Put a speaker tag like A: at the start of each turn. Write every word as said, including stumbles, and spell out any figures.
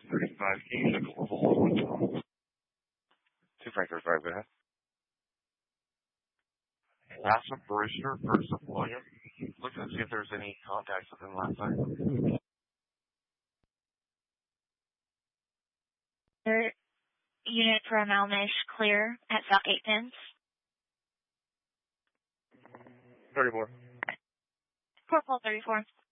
A: thirty-five, can you check a level?
B: Two Frank thirty-five, go ahead.
A: Last one, parishioner, first of William. Look and see if there's any contacts with him last night.
C: Third unit for Amalmish clear at South Gate Pins.
B: thirty-four.
C: Corporal thirty-four.